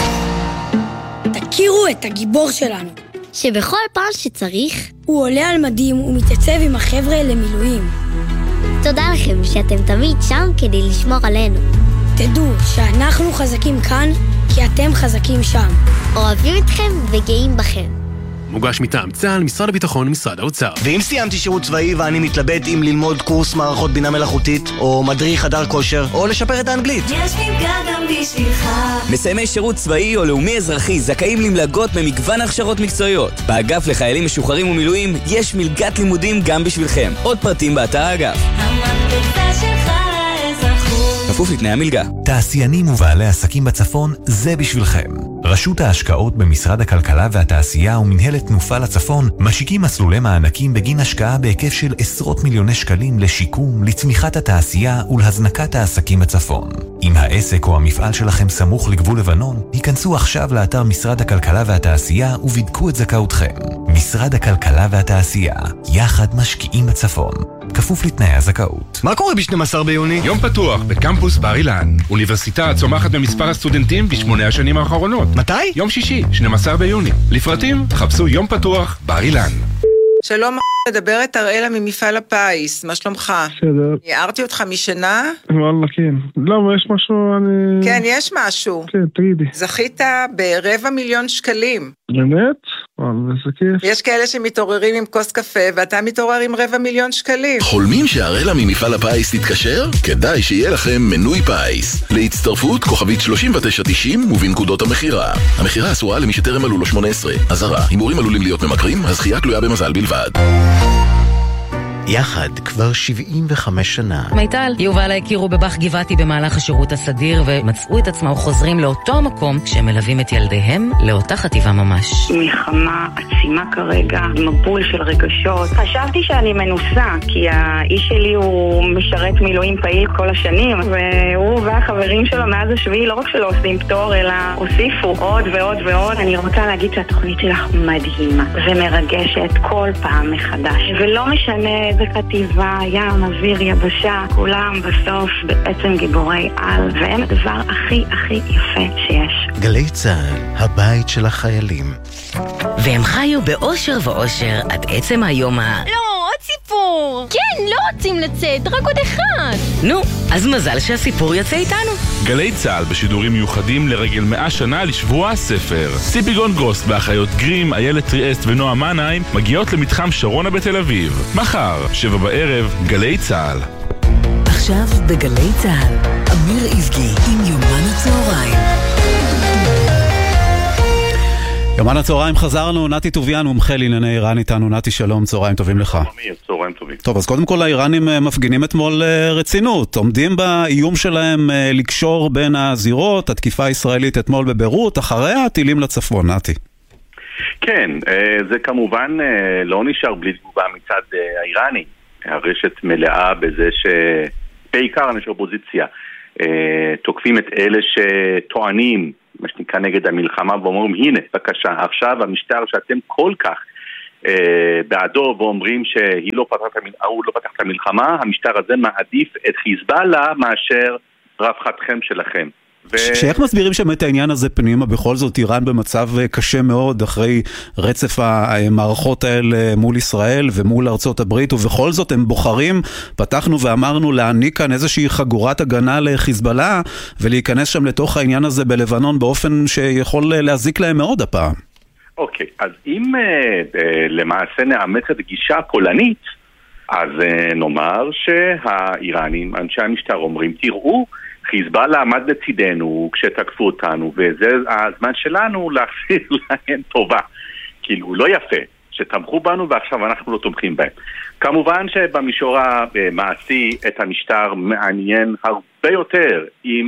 N: תכירו את הגיבור שלנו,
O: שבכל פעם שצריך
N: הוא עולה על מדים ומתייצב עם החבר'ה למילואים.
O: תודה לכם שאתם תמיד שם כדי לשמור עלינו.
N: תדעו שאנחנו חזקים כאן כי אתם חזקים שם.
O: אוהבים אתכם וגאים בכם.
P: מוגש מטעם צה"ל, משרד הביטחון, משרד האוצר.
Q: ואם סיימתי שירות צבאי ואני מתלבט אם ללמוד קורס מערכות בינה מלאכותית, או מדריך חדר כושר, או לשפר את האנגלית.
R: יש מלגה גם בשבילך.
S: מסיימי שירות צבאי או לאומי אזרחי זכאים למלגות במגוון הכשרות מקצועיות. באגף לחיילים משוחררים ומילואים יש מלגת לימודים גם בשבילכם. עוד פרטים באתר האגף.
R: המלגה שלך לאזרחות.
S: כפוף לתנאי המלגה.
T: תעשיינים ובעלי עסקים בצפון, זה בשבילכם. רשות ההשקעות במשרד הכלכלה והתעשייה ומנהלת תנופה לצפון משיקים מסלולי מענקים בגין השקעה בהיקף של עשרות מיליוני שקלים לשיקום, לצמיחת התעשייה ולהזנקת העסקים בצפון. אם העסק או המפעל שלכם סמוך לגבול לבנון, היכנסו עכשיו לאתר משרד הכלכלה והתעשייה ובדקו את זכאותכם. משרד הכלכלה והתעשייה, יחד משקיעים בצפון. כפוף לתנאי הזכאות.
Q: מה קורה ב-12 ביוני?
U: יום פתוח בקמפוס בר אילן. אוניברסיטה צומחת במספר הסטודנטים ב8 השנים האחרונות.
Q: מתי?
U: יום שישי, 12 ביוני. לפרטים, חפשו יום פתוח בר אילן.
V: שלום, מדברת אראלה ממפעל הפיס, מה שלומך?
W: בסדר.
V: הערתי אותך משנה?
W: וואלה, כן. למה, יש משהו, אני...
V: כן, יש משהו.
W: כן, תגידי.
V: זכית ב250,000 שקלים.
W: באמת? וואלה, איזה כיף.
V: יש כאלה שמתעוררים עם כוס קפה, ואתה מתעורר עם 250,000 שקלים.
X: חולמים שאראלה ממפעל הפיס תתקשר? כדאי שיהיה לכם מנוי פיס. להצטרפות כוכבית 3990 ובנקודות המחירה. המחירה אסורה למי שטרם מלאו לו 18. אזהרה, הימורים עלולים להיות ממכרים, הזכייה תלויה במזל בלבד.
T: יחד כבר 75 שנה.
Y: מיטל, יובל הכירו בבח גבעתי במהלך השירות הסדיר ומצאו את עצמם חוזרים לאותו המקום כשהם מלווים את ילדיהם לאותה חטיבה ממש.
J: מלחמה עצימה כרגע, מבול של רגשות. חשבתי שאני מנוסה, כי האיש שלי הוא משרת מילואים פעיל כל השנים, והוא והחברים שלו מאז השביעי לא רק שלא עושים פטור, אלא הוסיפו עוד ועוד ועוד. אני רוצה להגיד שהתוכנית שלך מדהימה ומרגשת כל פעם מחדש, ולא משנה איזה חטיבה, ים, אוויר, יבשה, כולם בסוף בעצם גיבורי על, והם הדבר הכי הכי יפה שיש.
T: גלי צהל, הבית של החיילים.
M: והם חיו באושר ואושר עד עצם היום
O: לא, עוד סיפור! כן, לא רוצים לצאת, רק עוד אחד!
M: נו, אז מזל שהסיפור יוצא איתנו.
U: גלי צהל בשידורים מיוחדים לרגל 100 שנה לשבוע הספר. ציפי גונגרוסט והאחיות גרים, איילת טריאסט ונועה מנהיים מגיעות למתחם שרונה בתל אביב. מחר, 7 בערב, גלי צהל.
M: עכשיו בגלי צהל, אמיר איבגי עם יומן הצהריים.
B: יומן הצהריים חזרנו, נתי טוביאן, מומחה לענייני איראן איתנו. נתי, שלום, צהריים טובים לך.
A: צהריים טובים.
B: טוב, אז קודם כל האיראנים מפגינים אתמול רצינות, עומדים באיום שלהם לקשור בין הזירות, התקיפה הישראלית אתמול בביירות, אחריה טילים לצפון. נתי.
A: כן, זה כמובן לא נשאר בלי תגובה מצד האיראני. הרשת מלאה בזה שבעיקר אנשי אופוזיציה תוקפים את אלה שטוענים מה שנקרא נגד המלחמה ואומרים הנה בבקשה עכשיו המשטר שאתם כל כך בעדו ואומרים שהוא לא פתח את המלחמה, המשטר הזה מעדיף את חיזבאללה מאשר רווחתכם שלכם.
B: שאיך מסבירים שם את העניין הזה פנימה? בכל זאת איראן במצב קשה מאוד אחרי רצף המערכות האלה מול ישראל ומול ארצות הברית, ובכל זאת הם בוחרים, פתחנו ואמרנו להעניק כאן איזושהי חגורת הגנה לחיזבאללה ולהיכנס שם לתוך העניין הזה בלבנון באופן שיכול להזיק להם מאוד הפעם.
A: אוקיי, אז אם למעשה נאמץ את גישה הפולנית, אז נאמר שהאיראנים, אנשי המשטר אומרים, תראו חיזבאללה עמד לצידנו כשתקפו אותנו, וזה הזמן שלנו להחזיר להם טובה. כאילו, לא יפה שתמכו בנו ועכשיו אנחנו לא תומכים בהם. כמובן שבמישור המעשי את המשטר מעניין הרבה יותר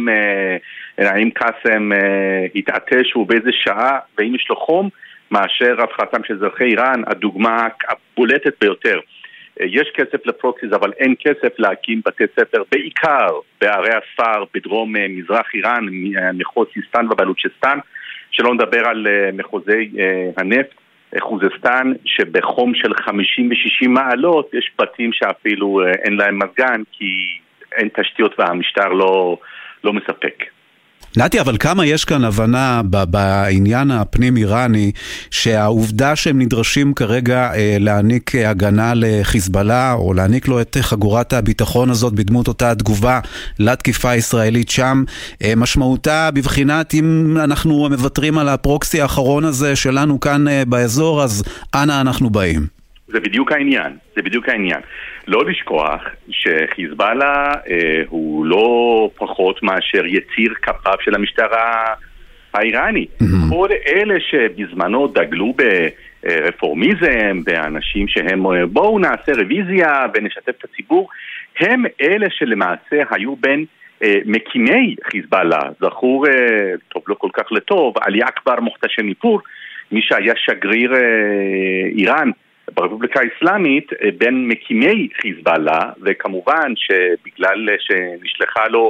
A: אם קאסם התעטש ובאיזה שעה ואם יש לו חום מאשר רווחתם של אזרחי איראן, הדוגמה הבולטת ביותר. יש כסף לפרוקסיס, אבל אין כסף להקים בתי ספר, בעיקר בערי הספר, בדרום מזרח איראן, מחוז סיסטן ובלוצ'סטן, שלא נדבר על מחוזי הנפט, חוזסטן, שבחום של 50 ו-60 מעלות, יש בתים שאפילו אין להם מזגן, כי אין תשתיות והמשטר לא מספק.
B: נתי, אבל כמה יש כאן הבנה בעניין הפנים איראני שהעובדה שהם נדרשים כרגע להעניק הגנה לחיזבאללה או להעניק לו את חגורת הביטחון הזאת בדמות אותה תגובה לתקיפה הישראלית שם, משמעותה בבחינת אם אנחנו מוותרים על הפרוקסי האחרון הזה שלנו כאן באזור, אז אנה אנחנו באים?
A: זה בדיוק העניין. לא לשכוח שחיזבאללה הוא לא פחות מאשר יציר כפיו של המשטר האיראני. כל אלה שבזמנו דגלו ברפורמיזם, באנשים שהם בואו נעשה רוויזיה ונשתף את הציבור, הם אלה שלמעשה היו בין מקימי חיזבאללה. זכור, טוב לא כל כך לטוב, עלי אכבר מוחתשם מפור, מי שהיה שגריר איראן ברפובליקה האסלאמית, בין מקימי חיזבאללה, וכמובן שבגלל שנשלחה לו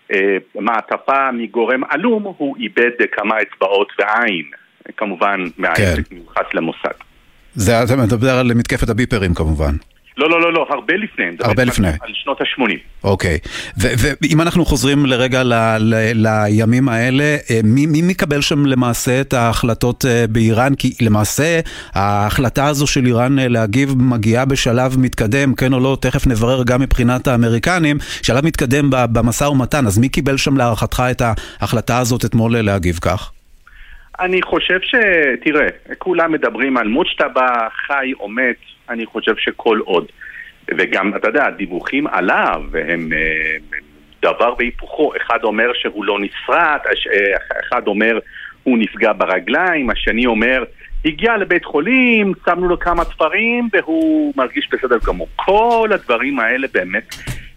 A: מעטפה מגורם עלום, הוא איבד כמה אצבעות ועין, כמובן מהעסק מיוחס למוסד.
B: זה אתה מדבר על מתקפת הביפרים כמובן.
A: לא, הרבה לפני.
B: הרבה לפני.
A: על שנות ה-80.
B: אוקיי. ואם אנחנו חוזרים לרגע לימים האלה, מי מקבל שם למעשה את ההחלטות באיראן? כי למעשה ההחלטה הזו של איראן להגיב מגיעה בשלב מתקדם, כן או לא, תכף נברר גם מבחינת האמריקנים, שלב מתקדם במשא ומתן, אז מי קיבל שם להערכתך את ההחלטה הזאת אתמול להגיב כך?
A: אני חושב תראה, כולם מדברים על מוצ'טבה, חי או מת, אני חושב שכל עוד, וגם, אתה יודע, הדיווחים עליו, והם דבר בהיפוכו, אחד אומר שהוא לא נשרט, אחד אומר הוא נפגע ברגליים, השני אומר, הגיע לבית חולים, שמנו לו כמה תפרים, והוא מרגיש בסדר גמור. כל הדברים האלה באמת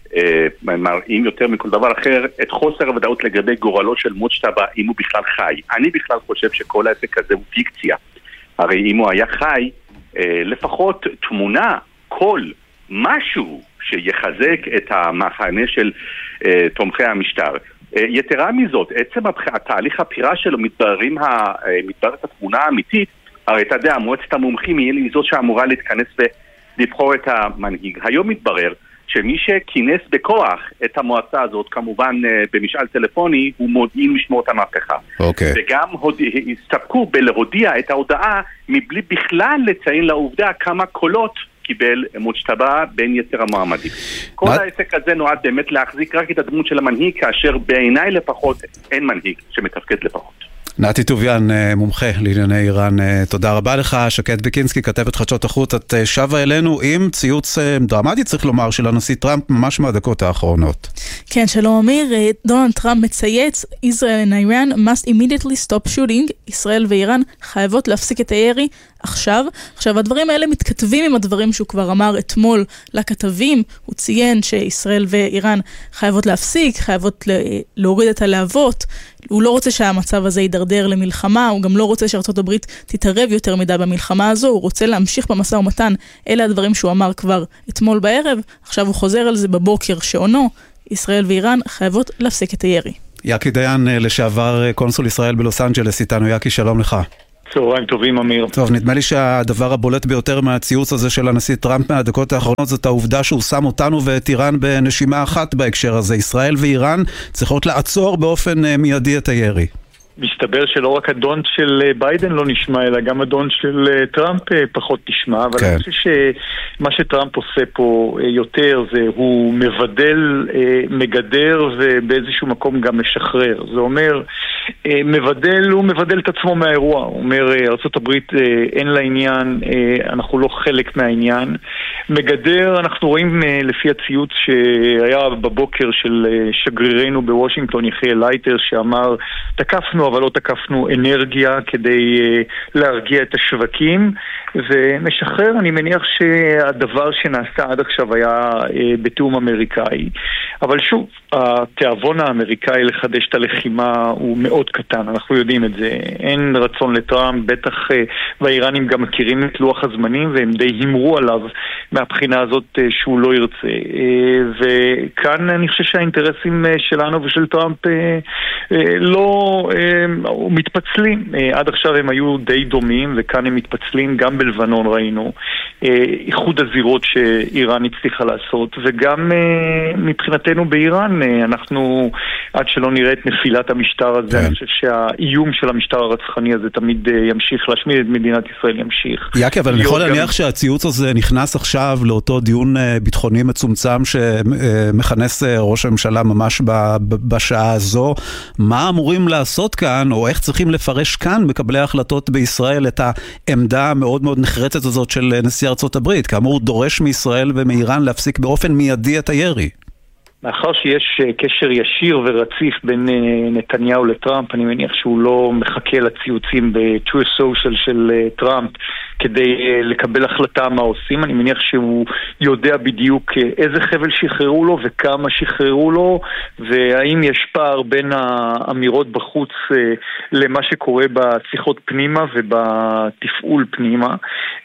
A: מראים יותר מכל דבר אחר את חוסר הוודאות לגבי גורלו של מוצ'טבה, אם הוא בכלל חי. אני בכלל חושב שכל העסק הזה הוא פיקציה. הרי אם הוא היה חי, לפחות תמונה, קול, משהו שיחזק את המחנה של תומכי המשטר. יתרה מזאת, עצם התהליך הבחירה שלו מתבררת התמונה האמיתית, הרי אתה יודע, מועצת המומחים היא זאת שאמורה להתכנס ולבחור את המנהיג. היום מתברר שמי שכינס בכוח את המועצה הזאת, כמובן במשאל טלפוני, הוא מודיעין משמעות המהפכה. וגם הסתפקו בלהודיע את ההודעה מבלי בכלל לציין לעובדה כמה קולות קיבל מוצ'טבה בין יתר המועמדים. כל העסק הזה נועד באמת להחזיק רק את הדמות של המנהיג, כאשר בעיניי לפחות אין מנהיג שמתפקד לפחות.
B: נתי טוביאן, מומחה לענייני איראן, תודה רבה לך. שקד בקינסקי, כתבת חדשות החוץ, את שווה אלינו עם ציוץ דרמטי, צריך לומר, של הנשיא טראמפ ממש מהדקות האחרונות.
C: כן, שלום אמיר. דונלד טראמפ מצייץ, Israel and Iran must immediately stop shooting. ישראל ואיראן חייבות להפסיק את הירי עכשיו. הדברים האלה מתכתבים עם הדברים שהוא כבר אמר אתמול לכתבים. הוא ציין שישראל ואיראן חייבות להפסיק, חייבות להוריד את הלהבות. הוא לא רוצה שהמצב הזה יידרדר למלחמה, הוא גם לא רוצה שארצות הברית תתערב יותר מדי במלחמה הזו, הוא רוצה להמשיך במשא ומתן. אלה הדברים שהוא אמר כבר אתמול בערב, עכשיו הוא חוזר על זה בבוקר שעונו, ישראל ואיראן חייבות להפסיק את הירי.
B: יקי דיין, לשעבר קונסול ישראל בלוס אנג'לס, איתנו. יקי, שלום לך.
D: צהריים טובים, אמיר.
B: טוב, נדמה לי שהדבר הבולט ביותר מהציוץ הזה של הנשיא טראמפ מהדקות האחרונות זאת העובדה שהוא שם אותנו ואת איראן בנשימה אחת בהקשר הזה. ישראל ואיראן צריכות לעצור באופן מיידי את הירי.
D: מסתבר שלא רק הדון של ביידן לא נשמע, אלא גם הדון של טראמפ פחות נשמע, אבל אני חושב שמה שטראמפ עושה פה יותר זה הוא מבדל, מגדר ובאיזשהו מקום גם משחרר. זה אומר, הוא מבדל את עצמו מהאירוע. הוא אומר, ארצות הברית אין לה עניין, אנחנו לא חלק מהעניין. מגדר, אנחנו רואים לפי הציוץ שהיה בבוקר של שגרירנו בוושינגטון, יחיאל לייטר, שאמר, תקפנו אבל לא תקפנו אנרגיה כדי להרגיע את השווקים, ומשחרר. אני מניח שהדבר שנעשה עד עכשיו היה בתיאום אמריקאי, אבל שוב, התיאבון האמריקאי לחדש את הלחימה הוא מאוד קטן, אנחנו יודעים את זה. אין רצון לטראמפ, בטח והאיראנים גם מכירים את לוח הזמנים והם די הימרו עליו מהבחינה הזאת שהוא לא ירצה. וכאן אני חושב שהאינטרסים שלנו ושל טראמפ לא מתפצלים. עד עכשיו הם היו די דומים וכאן הם מתפצלים. גם בלבנון ראינו איחוד הזירות שאיראן הצליחה לעשות, וגם מבחינתנו באיראן אנחנו עד שלא נראה את נפילת המשטר הזה, אני חושב שהאיום של המשטר הרצחני הזה תמיד ימשיך להשמיד את מדינת ישראל, ימשיך.
B: יקי, אבל אני יכול להניח שהציוץ הזה נכנס עכשיו לאותו דיון ביטחוני מצומצם שמכנס ראש הממשלה ממש בשעה הזו. מה אמורים לעשות כאן, או איך צריכים לפרש כאן מקבלי ההחלטות בישראל את העמדה המאוד מאוד נחרצת הזאת של נשיא ארצות הברית? כאמור, דורש מישראל ומאיראן להפסיק באופן מיידי את הירי.
D: מאחר שיש קשר ישיר ורציף בין נתניהו לטראמפ, אני מניח שהוא לא מחכה לציוצים ב-True Social של טראמפ כדי לקבל החלטה מה עושים. אני מניח שהוא יודע בדיוק איזה חבל שחררו לו וכמה שחררו לו, והאם יש פער בין האמירות בחוץ למה שקורה בשיחות פנימה ובתפעול פנימה,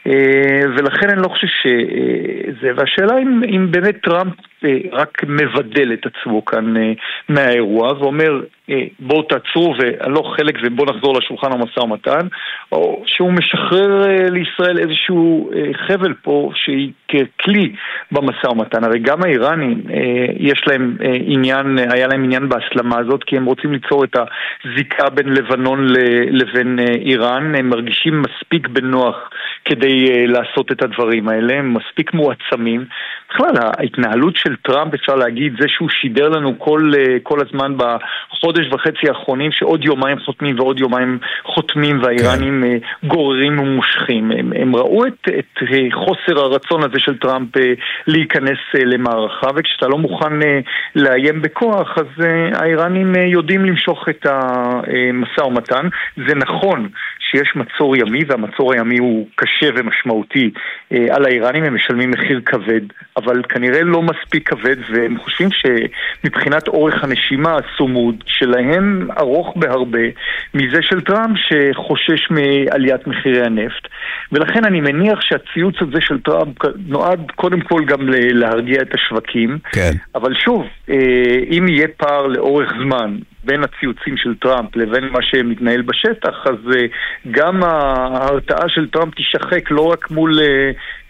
D: ולכן אני לא חושב שזה. והשאלה אם באמת טראמפ רק מבדל את עצמו כאן מהאירוע ואומר בואו תעצרו ואני לא חלק ובואו נחזור לשולחן המשא ומתן, או שהוא משחרר לישראל איזשהו חבל פה שהיא ככלי במשא ומתן. הרי גם האיראנים יש להם עניין, היה להם עניין בהסלמה הזאת, כי הם רוצים ליצור את הזיקה בין לבנון לבין איראן. הם מרגישים מספיק בנוח כדי לעשות את הדברים האלה, הם מספיק מועצמים. בכלל, ההתנהלות של טראמפ, אפשר להגיד, זה שהוא שידר לנו כל הזמן בחודש וחצי האחרונים, שעוד יומיים חותמים ועוד יומיים חותמים, והאיראנים גוררים ומושכים. הם ראו את חוסר הרצון הזה של טראמפ להיכנס למערכה, וכשאתה לא מוכן לאיים בכוח, אז האיראנים יודעים למשוך את המשא ומתן. זה נכון שיש מצור ימי, והמצור הימי הוא קשה ומשמעותי על האיראנים, הם משלמים מחיר כבד, אבל כנראה לא מספיק כבד, והם חושבים שמבחינת אורך הנשימה הסומוד שלהם ארוך בהרבה מזה של טראמפ שחושש מעליית מחירי הנפט. ולכן אני מניח שהציוץ הזה של טראמפ נועד קודם כל גם להרגיע את השווקים. כן. אבל שוב, אם יהיה פער לאורך זמן בין הציוצים של טראמפ לבין מה שמתנהל בשטח, אז גם ההרתעה של טראמפ תשחק לא רק מול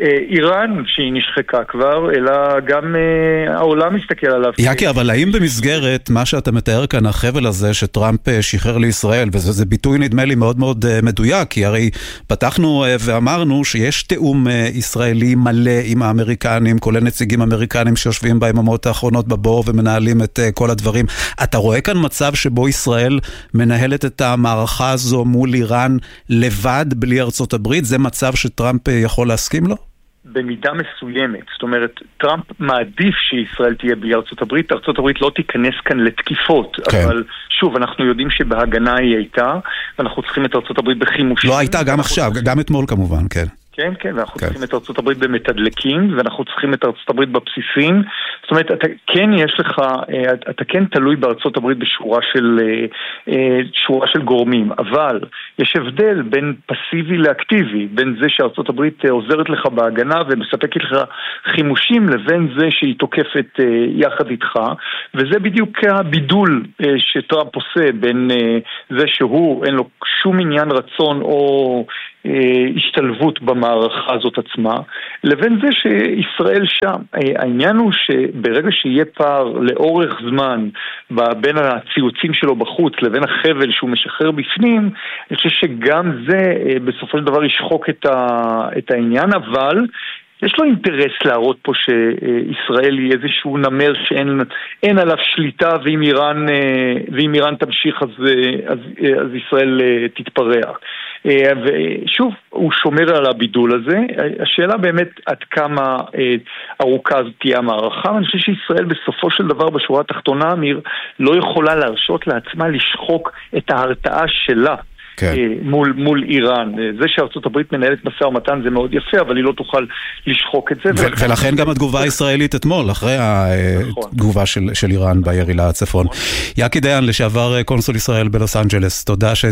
D: איראן שהיא נשחקה כבר, אלא גם העולם מסתכל עליו.
B: יקי, אבל האם במסגרת מה שאתה מתאר כאן, החבל הזה שטראמפ שחרר לישראל, וזה ביטוי נדמה לי מאוד מאוד מדויק, כי הרי פתחנו ואמרנו שיש תאום ישראלי מלא עם האמריקנים, כולל נציגים אמריקנים שיושבים ביממות האחרונות בבור ומנהלים את כל הדברים. אתה רואה כאן מצב שבו ישראל מנהלת את המערכה הזו מול איראן לבד, בלי ארצות הברית? זה מצב שטראמפ יכול להסכים לו?
D: במידה מסוימת. זאת אומרת, טראמפ מעדיף שישראל תהיה בלי ארצות הברית. ארצות הברית לא תיכנס כאן לתקיפות. כן. אבל שוב, אנחנו יודעים שבהגנה היא הייתה, ואנחנו צריכים את ארצות הברית בחימושים.
B: לא הייתה, גם עכשיו, גם אתמול כמובן, כן.
D: כן, כן, ואנחנו צריכים את ארצות הברית במתדלקים, ואנחנו צריכים את ארצות הברית בבסיסים. זאת אומרת, אתה כן תלוי בארצות הברית בשורה של גורמים, אבל יש הבדל בין פסיבי לאקטיבי, בין זה שארצות הברית עוזרת לך בהגנה ומספקת לך חימושים, לבין זה שהיא תוקפת יחד איתך, וזה בדיוק הבידול שטראמפ עושה בין זה שהוא אין לו שום עניין רצון או השתלבות במערכה הזאת עצמה, לבין זה שישראל שם. העניין הוא שברגע שיהיה פער לאורך זמן בין הציוצים שלו בחוץ לבין החבל שהוא משחרר בפנים, אני חושב שגם זה בסופו של דבר ישחוק את העניין, אבל יש לו אינטרס להראות פה שישראל היא איזשהו נמר שאין עליו שליטה, ואם איראן תמשיך אז ישראל תתפרע. ושוב, הוא שומר על הבידול הזה. השאלה באמת עד כמה ארוכה זאת תהיה המערכה, ואני חושב שישראל בסופו של דבר בשורה התחתונה, אמיר, לא יכולה להרשות לעצמה לשחוק את ההרתעה שלה. כן. מול איראן. זה שארצות הברית מנהלת משא ומתן זה מאוד יפה, אבל היא לא תוכל לשחוק את זה.
B: ולכן גם התגובה הישראלית אתמול, אחרי התגובה של איראן בירי לצפון. יקי דיין, לשעבר קונסול ישראל בלוס אנג'לס, תודה